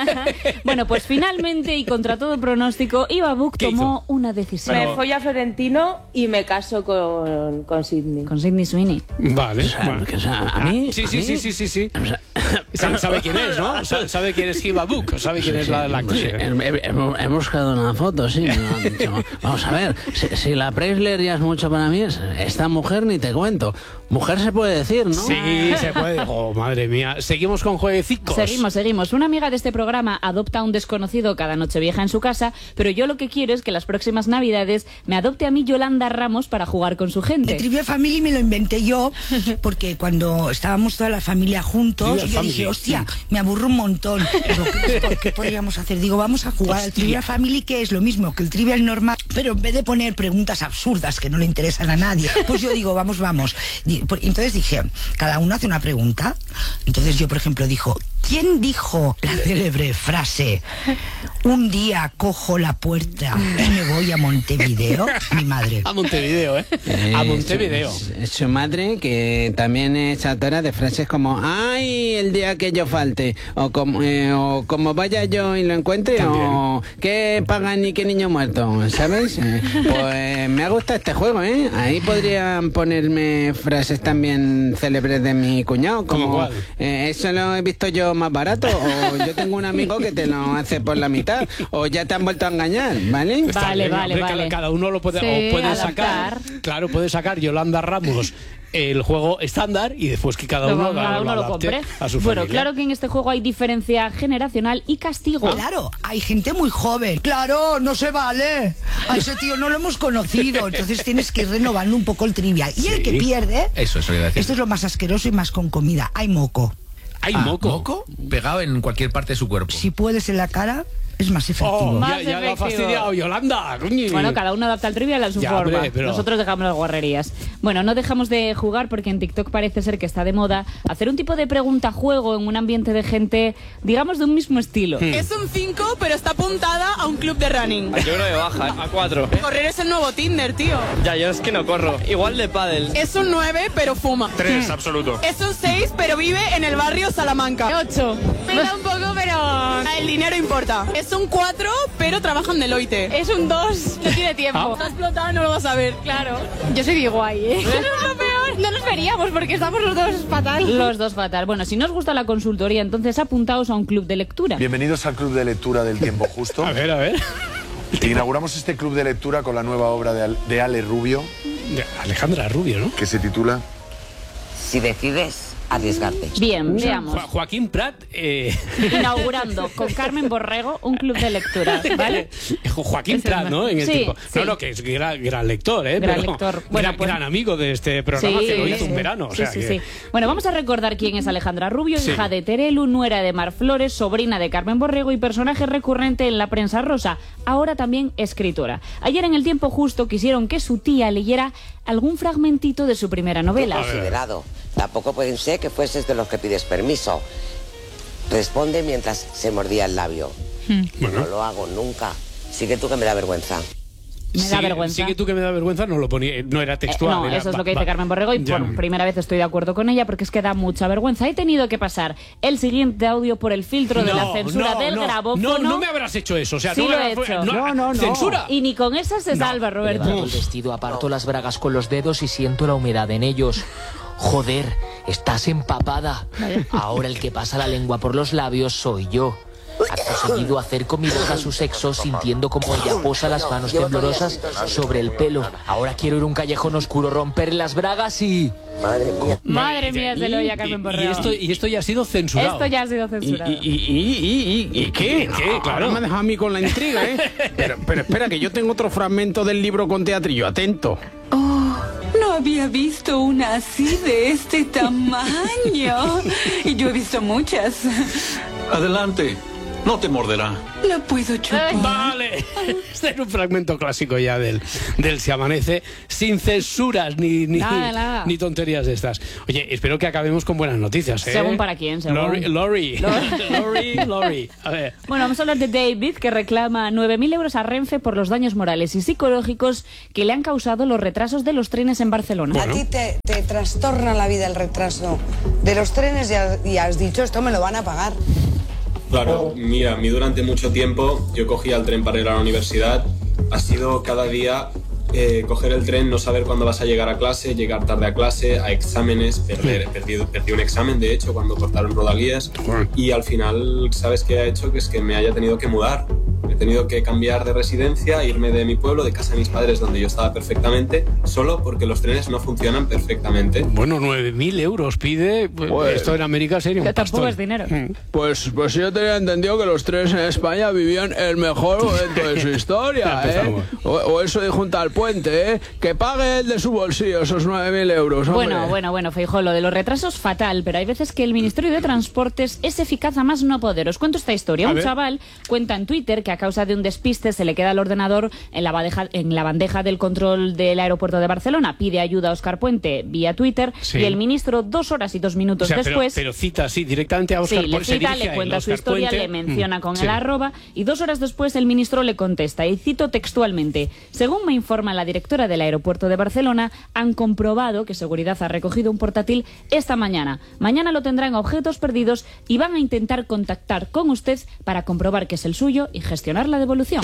Bueno, pues finalmente y contra todo pronóstico, Iva Buck tomó una decisión. Me follo a Florentino y me caso con, con Sidney. Con Sidney Sweeney. Vale. O sea, Bueno. que, o sea, a mí... Sí, a sí, mí- sí, sí, sí, sí. o sea, Sabe, sabe quién es, ¿no? Sabe, sabe quién es Iva Buck, sabe quién es la, la Sí, he, he- he buscado una foto, sí. me lo han dicho. Vamos a ver, si, si la Preisler ya es mucho para mí, es- esta mujer ni te cuento. Mujer se puede decir, ¿no? Sí, se puede. Oh, madre mía. Seguimos con jueguecicos. Seguimos, seguimos. Una amiga de este programa adopta a un desconocido cada Nochevieja en su casa, pero yo lo que quiero es que las próximas Navidades me adopte a mí Yolanda Ramos para jugar con su gente. De Trivial Family me lo inventé yo, porque cuando estábamos toda la familia juntos, Trivial yo Family, dije, hostia, me aburro un montón. Digo, ¿qué, ¿por qué podríamos hacer? Digo, vamos a jugar al Trivial Family, que es lo mismo que el Trivial normal, pero en vez de poner preguntas absurdas que no le interesan a nadie, pues yo digo, vamos, vamos. Di- por- Entonces dije, cada uno hace una pregunta. Entonces yo, por ejemplo, dijo, ¿quién dijo la célebre frase, un día cojo la puerta y me voy a Montevideo? Mi madre. A Montevideo, ¿eh? A Montevideo. Es, es su madre, que también es autora de frases como ay, el día que yo falte, o como, eh, o como vaya yo y lo encuentre, También. o qué pagan y qué niño muerto, ¿sabes? Eh, pues me ha gustado este juego, ¿eh? Ahí podrían ponerme frases también célebres de mi cuñado, como ¿Cómo cuál? eh, eso lo he visto yo más barato, o yo tengo un amigo que te lo hace por la mitad, o ya te han vuelto a engañar, ¿vale? Está bien, hombre, cada, cada uno lo puede, Sí, o puede adaptar. sacar. Claro, puede sacar Yolanda Ramos el juego estándar y después que cada uno, Luego cada uno lo adapte compre. a su Bueno, familia. claro que en este juego hay diferencia generacional y castigo. Claro, hay gente muy joven. Claro, no se vale. A ese tío no lo hemos conocido. Entonces tienes que ir renovando un poco el trivial. Y el que pierde, Eso, eso iba a decir. esto es lo más asqueroso y más con comida. Hay moco. ¿Hay Ah, moco? ¿Moco? Pegado en cualquier parte de su cuerpo. Si puedes en la cara, es más efectivo. Oh, Más ya, ya lo ha efectivo. fastidiado Yolanda. coño. Bueno, cada uno adapta el trivial a su Ya, forma. hombre, pero- Nosotros dejamos las guarrerías. Bueno, no dejamos de jugar porque en TikTok parece ser que está de moda hacer un tipo de pregunta-juego en un ambiente de gente, digamos, de un mismo estilo. Es un cinco, pero está apuntada a un club de running. Yo creo que baja, a cuatro. Correr es el nuevo Tinder, tío. Ya, yo es que no corro. Igual de pádel. Es un nueve, pero fuma. Tres, absoluto. Es un seis, pero vive en el barrio Salamanca. ocho. Pega un poco, pero el dinero importa. Es un cuatro, pero trabaja en Deloitte. Es un dos, no tiene tiempo. Está explotado, no lo vas a ver. Claro. Yo soy de guay, ¿eh? Eso es lo peor. No nos veríamos porque estamos los dos fatal. Los dos fatal. Bueno, si no os gusta la consultoría, entonces apuntaos a un club de lectura. Bienvenidos al Club de Lectura del Tiempo Justo. A ver, a ver. Inauguramos este club de lectura con la nueva obra de, Al- de Ale Rubio. De Alejandra Rubio, ¿no? Que se titula Si decides arriesgarte. Bien, veamos. Jo- Joaquín Prat. Eh... Inaugurando con Carmen Borrego un club de lectura, ¿vale? Jo- Joaquín Prat, ¿no? En el Sí, tipo. sí. No, no, que es gran, gran lector, ¿eh? Gran Pero lector. Bueno, gran, pues- gran amigo de este programa Sí, que lo hizo sí. un verano. O Sí, sea sí, que- sí. Bueno, vamos a recordar quién es Alejandra Rubio, Sí. hija de Terelu, nuera de Mar Flores, sobrina de Carmen Borrego y personaje recurrente en la prensa rosa, ahora también escritora. Ayer en El Tiempo Justo quisieron que su tía leyera algún fragmentito de su primera novela. Considerado. Tampoco pueden ser que fueses de los que pides permiso. Responde mientras se mordía el labio. No lo hago nunca. Sigue tú que me da vergüenza. Me da Sigue- vergüenza. Sigue tú que me da vergüenza, no lo ponía, no era Eh, textual. no, era- eso es va- lo que dice va- Carmen Borrego y Ya. por primera vez estoy de acuerdo con ella porque es que da mucha vergüenza. He tenido que pasar el siguiente audio por el filtro de la No, censura no, del no, grabófono. No, no me habrás hecho eso. O sea, Sí no lo me he habrás- hecho. no, no, no. ¿Censura? Y ni con esa se salva, Roberto. Levanto el vestido, aparto las bragas con los dedos y siento la humedad en ellos. Joder, estás empapada. Ahora el que pasa la lengua por los labios soy yo. Acto seguido acerco mi boca a su sexo sintiendo como ella posa las manos temblorosas sobre el pelo. Ahora quiero ir a un callejón oscuro, romper las bragas y... Madre mía. Madre mía, se lo oye a Carmen Y Borrego. esto, y esto ya ha sido censurado. Esto ya ha sido censurado. ¿Y, y, y, y, y qué? ¿Qué? Claro. Ahora me ha dejado a mí con la intriga, ¿eh? Pero, pero espera, que yo tengo otro fragmento del libro con teatrillo. Atento. No había visto una así de este tamaño. Y yo he visto muchas. Adelante, no te morderá. ¿La puedo chupar? Vale. Este es un fragmento clásico ya del, del Se Amanece, sin censuras ni, ni, Nada, nada. ni tonterías de estas. Oye, espero que acabemos con buenas noticias, ¿eh? Según para quién, según. Lori, Lori, Lori, Lori. A ver. Bueno, vamos a hablar de David, que reclama nueve mil euros a Renfe por los daños morales y psicológicos que le han causado los retrasos de los trenes en Barcelona. A ti te, te me trastorna la vida el retraso de los trenes, ya, ya has dicho, esto me lo van a pagar. Claro, mira, a mí durante mucho tiempo yo cogía el tren para ir a la universidad. Ha sido cada día eh, coger el tren, no saber cuándo vas a llegar a clase, llegar tarde a clase, a exámenes, perder, perdí, perdí un examen de hecho cuando cortaron Rodalías y al final, ¿sabes qué ha hecho? Que es que me haya tenido que mudar. He tenido que cambiar de residencia, irme de mi pueblo, de casa de mis padres, donde yo estaba perfectamente, solo porque los trenes no funcionan perfectamente. Bueno, nueve mil euros pide. Pues, esto en América sería un Que tampoco pastón. es dinero. Pues, pues yo tenía entendido que los trenes en España vivían el mejor momento de su historia, ¿eh? O, o eso dijo un tal Puente, ¿eh? Que pague el de su bolsillo esos nueve mil euros, hombre. Bueno, bueno, bueno, Feijóo, lo de los retrasos fatal, pero hay veces que el Ministerio de Transportes es eficaz a más no poder. Os cuento esta historia. A Un ver. chaval cuenta en Twitter que a causa de un despiste se le queda el ordenador en la bandeja, en la bandeja del control del aeropuerto de Barcelona. Pide ayuda a Óscar Puente vía Twitter Sí. y el ministro, dos horas y dos minutos O sea, pero, después... pero cita, sí, directamente a Óscar Sí, le Puente. se cita, dirige le a cuenta él, su Óscar historia, Puente. le menciona Mm, con sí. el arroba y dos horas después el ministro le contesta y cito textualmente: según me informa la directora del aeropuerto de Barcelona, han comprobado que seguridad ha recogido un portátil esta mañana. Mañana lo tendrán objetos perdidos y van a intentar contactar con usted para comprobar que es el suyo y gestionar la devolución.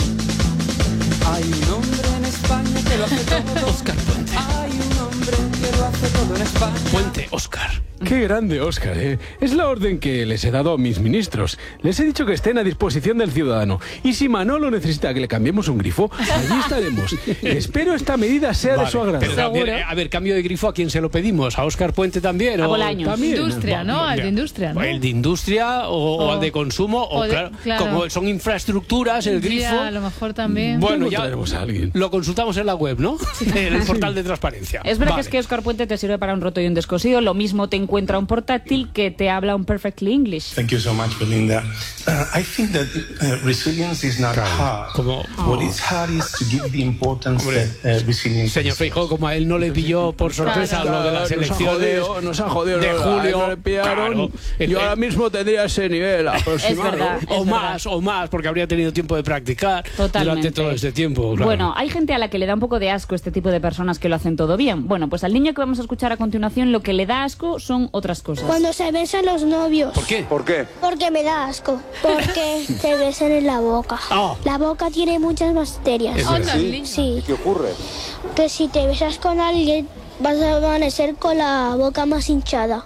Hay un hombre en España que lo hace todo. Óscar Puente. Hay un hombre que lo hace todo en España. Puente, Óscar. Qué grande, Óscar, ¿eh? Es la orden que les he dado a mis ministros. Les he dicho que estén a disposición del ciudadano. Y si Manolo necesita que le cambiemos un grifo, allí estaremos. Espero esta medida sea Vale, de su agrado. pero, a, ver, a ver, cambio de grifo, ¿a quién se lo pedimos? ¿A Óscar Puente también? A o- Bolaños. También. Industria, ¿no? Al de industria, ¿no? El de industria o, o O- al de consumo, o, o de- claro, claro. como son infraestructuras, el grifo. Ya, a lo mejor también. Bueno, ¿Cómo ya traeremos a alguien? lo consultamos en la web, ¿no? En el portal de transparencia. Es verdad Vale. que es que Óscar Puente te sirve para un roto y un descosido. Lo mismo te encuentra un portátil que te habla un perfectly English. Thank you so much, Belinda. Uh, I think that uh, resilience is not hard. What is hard is to give the importance Hombre, that uh, resilience. Señor Feijóo, como a él no le pilló por sorpresa Claro, lo de las nos ha elecciones jodido, nos ha jodido, de no, a él julio, no le pillaron. claro, Yo eh, ahora mismo tendría ese nivel aproximado. verdad, o es más, o más, porque habría tenido tiempo de practicar Totalmente. durante todo este tiempo. Claro. Bueno, hay gente a la que le da un poco de asco este tipo de personas que lo hacen todo bien. Bueno, pues al niño que vamos a escuchar a continuación lo que le da asco son otras cosas. Cuando se besan los novios. ¿Por qué? ¿Por qué? Porque me da asco. Porque se besan en la boca. Oh. La boca tiene muchas bacterias. Es verdad. Sí. Sí. ¿Qué ocurre? Que si te besas con alguien, vas a amanecer con la boca más hinchada.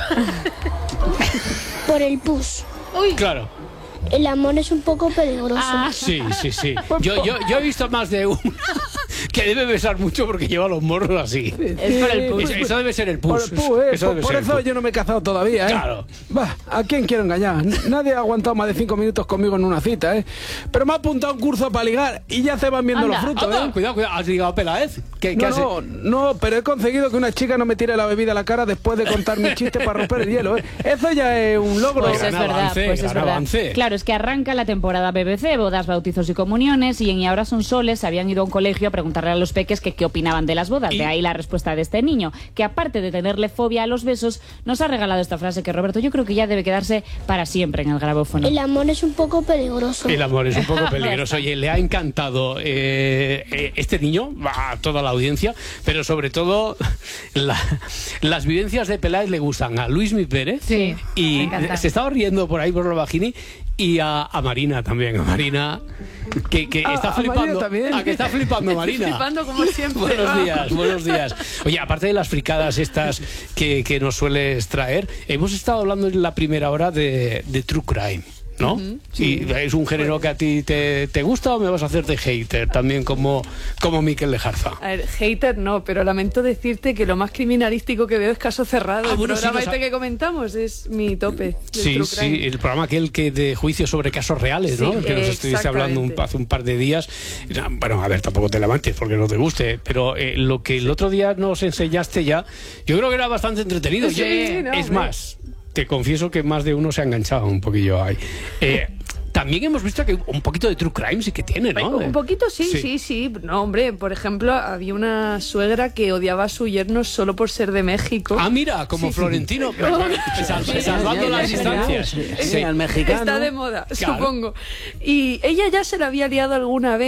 Por el pus. Claro. El amor es un poco peligroso. Sí, sí, sí. Yo, yo, yo he visto más de uno que debe besar mucho porque lleva los morros así. Es por el pus. Eso, eso debe ser el Por, pus. el pus, eh, Eso por, debe por ser el eso pus. yo no me he casado todavía, ¿eh? Claro. Va, ¿a quién quiero engañar? Nadie ha aguantado más de cinco minutos conmigo en una cita, ¿eh? Pero me ha apuntado a un curso para ligar y ya se van viendo Anda. los frutos, Anda, ¿eh? cuidado, cuidado. ¿Has ligado a Peláez? ¿Qué, qué No, hace? no, no, pero he conseguido que una chica no me tire la bebida a la cara después de contar mi chiste para romper el hielo, ¿eh? Eso ya es un logro. Pues es Gran verdad, avance, pues es gran verdad. avance. Claro, es que arranca la temporada B B C, bodas, bautizos y comuniones, y en Y ahora son soles se habían ido a un colegio a preguntarle a los peques que qué opinaban de las bodas. De ahí la respuesta de este niño, que aparte de tenerle fobia a los besos, nos ha regalado esta frase que, Roberto, yo creo que ya debe quedarse para siempre en el grabófono. El amor es un poco peligroso. El amor es un poco peligroso. Oye, le ha encantado eh, eh, este niño a toda la audiencia, pero sobre todo la- las vivencias de Peláez le gustan a Luismi Pérez Sí, y me encanta. se estaba riendo por ahí por la Bajini y a, a Marina también, a Marina que, que Ah, está a Marina flipando, también. a que está flipando Marina. Flipando como siempre. Buenos días, buenos días. Oye, aparte de las fricadas estas que, que nos sueles traer, hemos estado hablando en la primera hora de, de True Crime, ¿no? Ujú, ¿Y es un género que a ti te, te gusta o me vas a hacer de hater también como, como Miquel Lejarza? A ver, hater no, pero lamento decirte que lo más criminalístico que veo es Caso Cerrado. Ah, el bueno, sí, programa nos ha- este que comentamos es mi tope. del Sí, True sí, Crime. el programa aquel que de juicio sobre casos reales, ¿no? Sí, El que nos estuviste hablando un, hace un par de días. Bueno, a ver, tampoco te levantes porque no te guste, pero eh, lo que el otro día nos enseñaste ya, yo creo que era bastante entretenido. Sí, Yo- no, es hombre. más, te confieso que más de uno se ha enganchado un poquillo ahí. Eh, también hemos visto que un poquito de True Crime sí que tiene, ¿no? Un poquito sí, Sí. sí, sí, No, hombre, por ejemplo, había una suegra que odiaba a su yerno solo por ser de México. Ah, mira, como Sí. Florentino, No. sal- Sí, salvando sí, las sí, distancias. sí, Sí. al mexicano. Está de moda, Claro. supongo. Y ella ya se la había liado alguna vez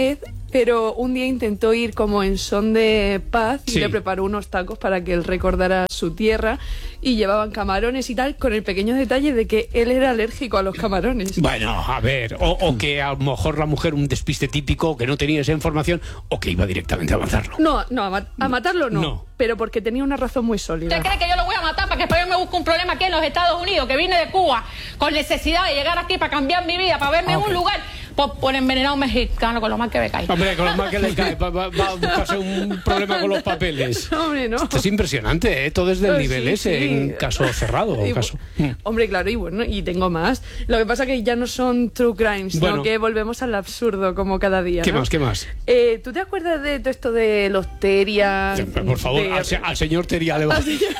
pero un día intentó ir como en son de paz y Sí. le preparó unos tacos para que él recordara su tierra y llevaban camarones y tal, con el pequeño detalle de que él era alérgico a los camarones. Bueno, a ver, o, o que a lo mejor la mujer un despiste típico, que no tenía esa información, o que iba directamente a matarlo. No, no, a, ma- a matarlo no, No. pero porque tenía una razón muy sólida. ¿Usted cree que yo lo voy a matar para que después yo me busque un problema aquí en los Estados Unidos, que vine de Cuba con necesidad de llegar aquí para cambiar mi vida, para verme Ah, en un lugar por, por envenenado mexicano, con lo mal que me cae? Hombre, con lo mal que le cae, va, va- va a buscarse un problema con los papeles. Hombre, no. Esto es impresionante, ¿eh? Todo es del Oh, nivel sí, ese, sí. en caso cerrado. Y- caso. Hombre, claro, y bueno, y tengo más. Lo que pasa que ya no son true crimes, Bueno. sino que volvemos al absurdo como cada día. ¿Qué ¿no? más, qué más? Eh, ¿Tú te acuerdas de todo esto de los Terian? Por favor, de- al, se- al señor Teria le va. ¿Ah,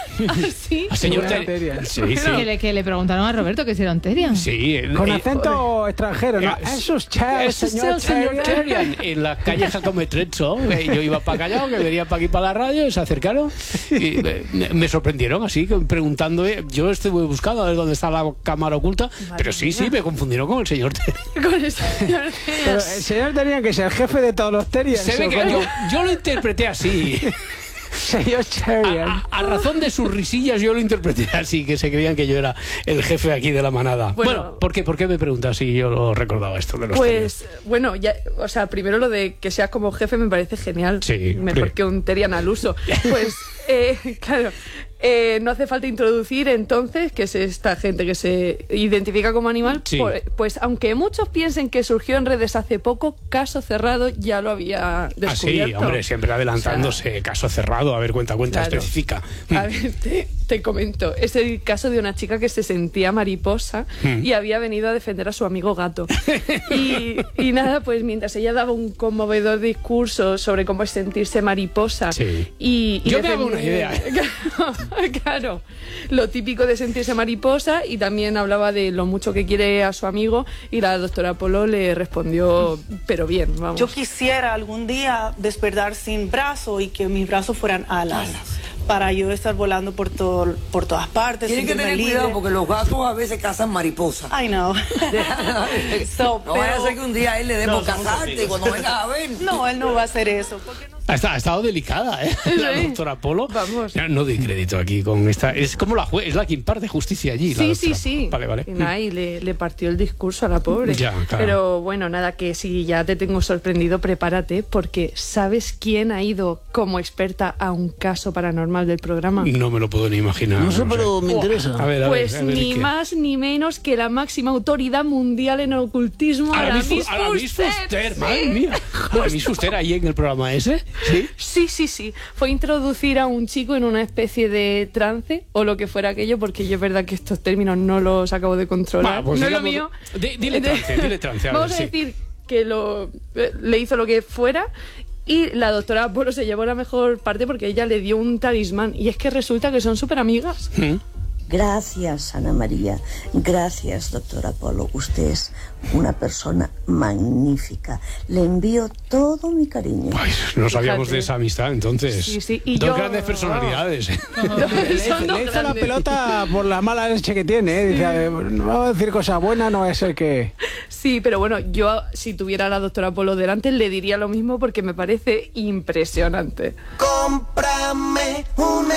sí? Al señor Teria. Sí, sí. Que, le, que le preguntaron a Roberto que si era un Terian. Sí, el- Con eh, acento extranjero, ¿no? eh, Eso es chévere, Ese es señor el señor Terrier. Terrian, en la calle Jacome Trezzo. eh, Yo iba para callado, que venía para aquí para la radio, y se acercaron y eh, me- me sorprendieron así, que preguntando. eh, Yo estuve buscando a ver dónde está la cámara oculta, pero sí, sí, me confundieron con el señor Terrian. Con el señor Pero el señor tenía que ser el jefe de todos los Terriers. Se ve ¿o que cómo? yo, yo lo interpreté así. Señor Terrier. A, a razón de sus risillas yo lo interpreté así, que se creían que yo era el jefe aquí de la manada. Bueno, Bueno, ¿por qué? ¿Por qué me preguntas si yo lo recordaba esto de los Terriers? Pues, bueno, ya, o sea, primero lo de que seas como jefe me parece genial. Sí, Mejor hombre. que un Terian al uso. Pues, eh, claro, eh, no hace falta introducir entonces que es esta gente que se identifica como animal. Sí. Por- pues, aunque muchos piensen que surgió en redes hace poco, caso cerrado ya lo había Ah, descubierto. sí, hombre, siempre adelantándose, caso cerrado. A ver, cuenta, cuenta, Claro. especifica. A ver, te, te comento. Es el caso de una chica que se sentía mariposa Mm. y había venido a defender a su amigo gato. Y, y nada, pues mientras ella daba un conmovedor discurso sobre cómo es sentirse mariposa. Sí. Y, y Yo me hago defender- una idea. Claro, lo típico de sentirse mariposa, y también hablaba de lo mucho que quiere a su amigo, y la doctora Polo le respondió, pero bien, vamos. Yo quisiera algún día despertar sin brazo y que mis brazos fueran alas, para yo estar volando por todo, por todas partes. Tienen que sentirme tener libre. cuidado porque los gatos a veces cazan mariposas. I know. So, No vaya a pero- ser que un día a él le demos No, somos casarte y amigos. cuando vengas a ver. No, él no va a hacer eso. porque no- Ha estado, ha estado delicada, ¿eh? La Sí. doctora Polo. Vamos. Ya, no doy crédito aquí con esta. Es como la juez, es la que imparte justicia allí. la Sí, sí, doctora. sí. Vale, vale. Y nada, y le, le partió el discurso a la pobre. Ya, claro. Pero bueno, nada, que si ya te tengo sorprendido, prepárate, porque ¿sabes quién ha ido como experta a un caso paranormal del programa? No me lo puedo ni imaginar. No sé, pero me Buah. interesa. A ver, a Pues ver, a ver, ni ¿qué? más ni menos que la máxima autoridad mundial en ocultismo, Aramis Aramis Fu- Aramis Fuster. Fuster, Sí. madre mía. Aramis Fuster ahí en el programa ese. Sí. Sí, sí, sí. Fue introducir a un chico en una especie de trance o lo que fuera aquello, porque yo es verdad que estos términos no los acabo de controlar. Va, pues no es lo digamos- mío. di- dile trance, dile trance, a ver, Vamos a sí. decir que lo, eh, le hizo lo que fuera. Y la doctora Apolo se llevó la mejor parte porque ella le dio un talismán. Y es que resulta que son súper amigas. Gracias, Ana María. Gracias, doctora Polo. Usted es una persona magnífica. Le envío todo mi cariño. No sabíamos Fíjate. de esa amistad, entonces. Sí, sí, y Dos yo- grandes personalidades. ¿eh? Le, le hizo la pelota por la mala leche que tiene. ¿eh? Dice, a ver, no vamos a decir cosas buenas, no va a ser que... Sí, pero bueno, yo si tuviera a la doctora Polo delante le diría lo mismo porque me parece impresionante. Cómprame un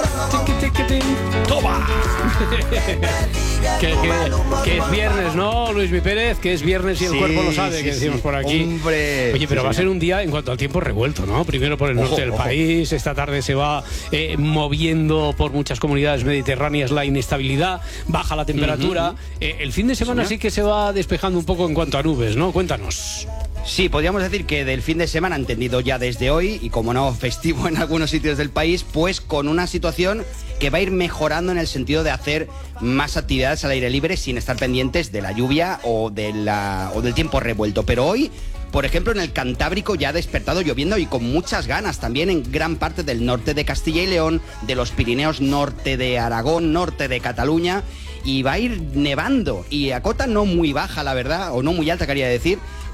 ¡Toma! que, que- que es viernes, ¿no, Luis Mi Pérez? Que es viernes y el Sí, cuerpo lo sabe, sí, que decimos sí. por aquí. Hombre. Oye, pero Sí, va a ser señor. un día en cuanto al tiempo revuelto, ¿no? Primero por el Ojo, norte del ojo. país, esta tarde se va eh, moviendo por muchas comunidades mediterráneas la inestabilidad, baja la temperatura. Ujú. Eh, el fin de semana Señor. sí que se va despejando un poco en cuanto a nubes, ¿no? Cuéntanos. Sí, podríamos decir que del fin de semana, entendido ya desde hoy, y como no, festivo en algunos sitios del país, pues con una situación que va a ir mejorando en el sentido de hacer más actividades al aire libre sin estar pendientes de la lluvia o, de la, o del tiempo revuelto. Pero hoy, por ejemplo, en el Cantábrico ya ha despertado lloviendo y con muchas ganas también en gran parte del norte de Castilla y León, de los Pirineos, norte de Aragón, norte de Cataluña, y va a ir nevando y a cota no muy baja, la verdad, o no muy alta quería decir,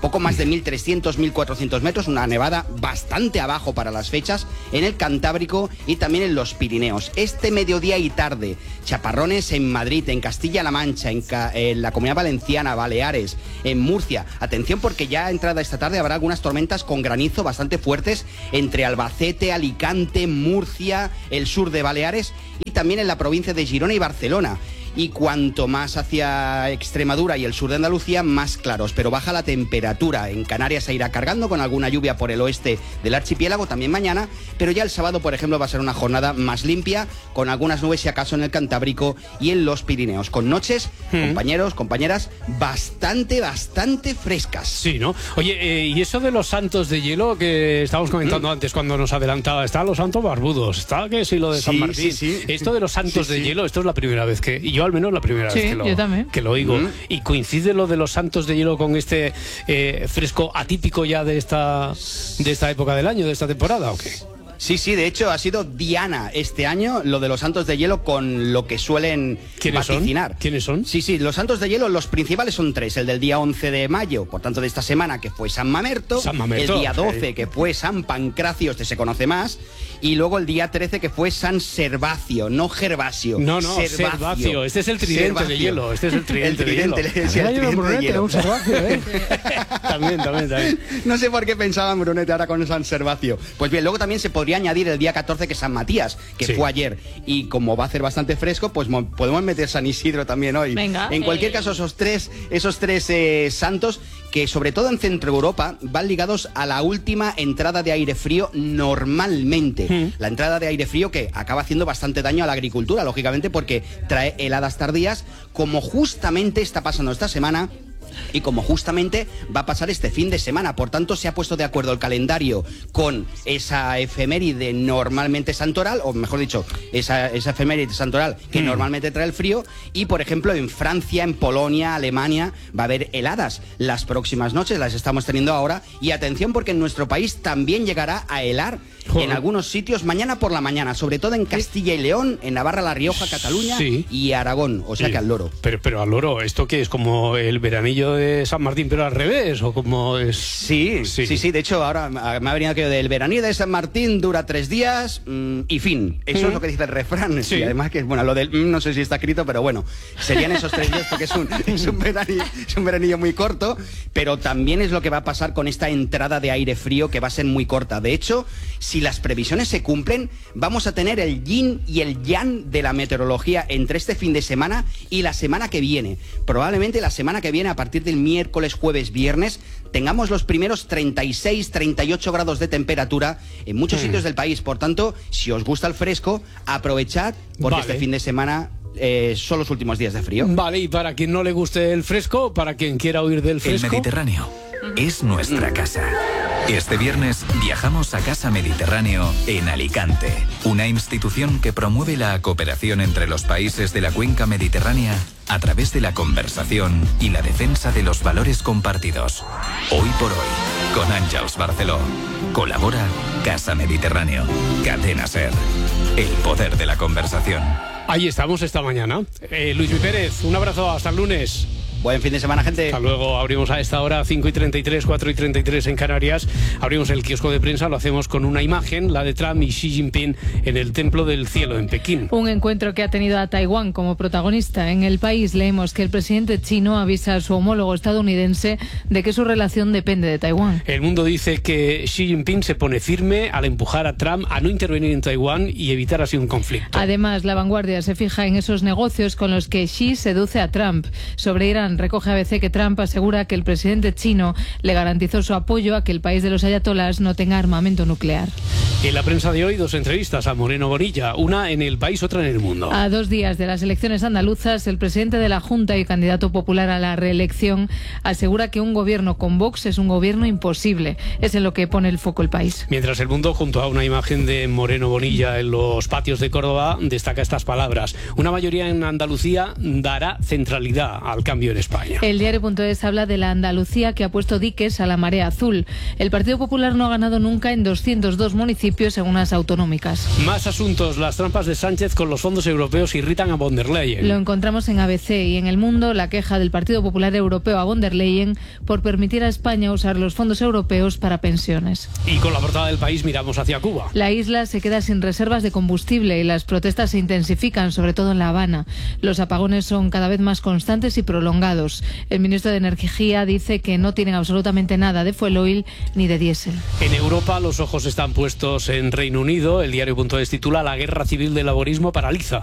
poco más de mil trescientos, mil cuatrocientos metros, una nevada bastante abajo para las fechas, en el Cantábrico y también en los Pirineos. Este mediodía y tarde, chaparrones en Madrid, en Castilla-La Mancha, en, Ca en la Comunidad Valenciana, Baleares, en Murcia. Atención, porque ya entrada esta tarde habrá algunas tormentas con granizo bastante fuertes entre Albacete, Alicante, Murcia, el sur de Baleares y también en la provincia de Girona y Barcelona. Y cuanto más hacia Extremadura y el sur de Andalucía, más claros, pero baja la temperatura. En Canarias se irá cargando con alguna lluvia por el oeste del archipiélago también mañana, pero ya el sábado, por ejemplo, va a ser una jornada más limpia, con algunas nubes si acaso en el Cantábrico y en los Pirineos, con noches, mm. compañeros, compañeras, bastante, bastante frescas. Sí, ¿no? Oye, eh, y eso de los santos de hielo que estábamos comentando mm. antes cuando nos adelantaba, está los santos barbudos, está que sí lo de San sí, Martín. Sí, sí. Esto de los santos sí, de sí. hielo, esto es la primera vez que... Y yo al menos la primera sí, vez que lo, yo también. que lo oigo. Mm. Y coincide lo de los santos de hielo con este eh, fresco atípico ya de esta, de esta época del año, de esta temporada, ¿o qué? Sí, sí, de hecho ha sido diana este año lo de los santos de hielo con lo que suelen ¿Quiénes vaticinar. Son? ¿Quiénes son? Sí, sí, los santos de hielo, los principales son tres. El del día once de mayo, por tanto de esta semana, que fue San Mamerto. San Mamerto. El día doce, que fue San Pancracio, este se conoce más. Y luego el día trece, que fue San Servacio, no Gervasio. No, no, Servacio. Servacio. Este es el tridente Servacio. de hielo. Este es el tridente, el tridente de hielo. Sí, el tridente Brunete, de hielo. un Servacio, ¿eh? también, también, también. No sé por qué pensaban Brunete ahora con San Servacio. Pues bien, luego también se podría añadir el día catorce, que es San Matías, que sí. fue ayer. Y como va a hacer bastante fresco, pues podemos meter San Isidro también hoy. Venga. En cualquier caso, esos tres, esos tres eh, santos, que sobre todo en Centro Europa van ligados a la última entrada de aire frío normalmente. Mm. La entrada de aire frío que acaba haciendo bastante daño a la agricultura, lógicamente, porque trae heladas tardías, como justamente está pasando esta semana. Y como justamente va a pasar este fin de semana, por tanto se ha puesto de acuerdo el calendario con esa efeméride normalmente santoral, o mejor dicho, esa, esa efeméride santoral que mm. normalmente trae el frío, y por ejemplo en Francia, en Polonia, Alemania, va a haber heladas las próximas noches, las estamos teniendo ahora, y atención porque en nuestro país también llegará a helar Joder. en algunos sitios mañana por la mañana, sobre todo en Castilla y León, en Navarra, La Rioja, Cataluña sí. y Aragón, o sea sí. que al loro. Pero, pero al loro, ¿esto qué es? ¿Como el veranillo de San Martín pero al revés? ¿O como es? Sí, sí, sí, sí, de hecho ahora me ha venido aquello del veranillo de San Martín, dura tres días mmm, y fin, eso mm. es lo que dice el refrán, sí. y además que, bueno, lo del mmm, no sé si está escrito, pero bueno, serían esos tres días porque es un, es, un veranillo, es un veranillo muy corto, pero también es lo que va a pasar con esta entrada de aire frío que va a ser muy corta. De hecho, si las previsiones se cumplen, vamos a tener el yin y el yang de la meteorología entre este fin de semana y la semana que viene. Probablemente la semana que viene, a partir del miércoles, jueves, viernes, tengamos los primeros treinta y seis, treinta y ocho grados de temperatura en muchos mm. sitios del país. Por tanto, si os gusta el fresco, aprovechad, porque vale. este fin de semana eh, son los últimos días de frío. Vale, y para quien no le guste el fresco, para quien quiera huir del fresco... El Mediterráneo es nuestra casa. Este viernes viajamos a Casa Mediterráneo en Alicante, una institución que promueve la cooperación entre los países de la cuenca mediterránea a través de la conversación y la defensa de los valores compartidos. Hoy por hoy, con Àngels Barceló. Colabora Casa Mediterráneo, Cadena SER. El poder de la conversación. Ahí estamos esta mañana. Eh, Luis Mi Pérez, un abrazo, hasta el lunes. Buen fin de semana, gente. Hasta luego. Abrimos a esta hora, cinco y treinta y tres, cuatro y treinta y tres en Canarias. Abrimos el kiosco de prensa, lo hacemos con una imagen, la de Trump y Xi Jinping en el Templo del Cielo en Pekín. Un encuentro que ha tenido a Taiwán como protagonista. En El País leemos que el presidente chino avisa a su homólogo estadounidense de que su relación depende de Taiwán. El Mundo dice que Xi Jinping se pone firme al empujar a Trump a no intervenir en Taiwán y evitar así un conflicto. Además, La Vanguardia se fija en esos negocios con los que Xi seduce a Trump. Sobre Irán, recoge A B C que Trump asegura que el presidente chino le garantizó su apoyo a que el país de los ayatolás no tenga armamento nuclear. En la prensa de hoy, dos entrevistas a Moreno Bonilla, una en El País, otra en El Mundo. A dos días de las elecciones andaluzas, el presidente de la Junta y candidato popular a la reelección asegura que un gobierno con Vox es un gobierno imposible. Es en lo que pone el foco El País. Mientras El Mundo, junto a una imagen de Moreno Bonilla en los patios de Córdoba, destaca estas palabras: una mayoría en Andalucía dará centralidad al cambio en España. El diario.es habla de la Andalucía que ha puesto diques a la marea azul. El Partido Popular no ha ganado nunca en doscientos dos municipios según las autonómicas. Más asuntos. Las trampas de Sánchez con los fondos europeos irritan a von der Leyen. Lo encontramos en A B C y en El Mundo, la queja del Partido Popular Europeo a von der Leyen por permitir a España usar los fondos europeos para pensiones. Y con la portada del País miramos hacia Cuba. La isla se queda sin reservas de combustible y las protestas se intensifican, sobre todo en La Habana. Los apagones son cada vez más constantes y prolongados. El ministro de Energía dice que no tienen absolutamente nada de fuel oil ni de diésel. En Europa los ojos están puestos en Reino Unido. El diario.es titula: La guerra civil del laborismo paraliza.